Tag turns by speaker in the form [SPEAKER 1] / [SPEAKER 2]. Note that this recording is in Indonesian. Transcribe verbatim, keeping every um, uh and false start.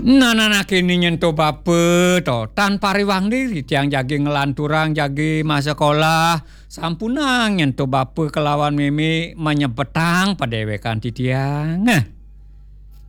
[SPEAKER 1] Nah, nah, nah, kini nyentuh bape to tanpa riwang diri tiang jagi ngelanturang jagi masa sekolah sampunang nyentuh bape kelawan mimi menyebetang padewekan ti tiang. Nah,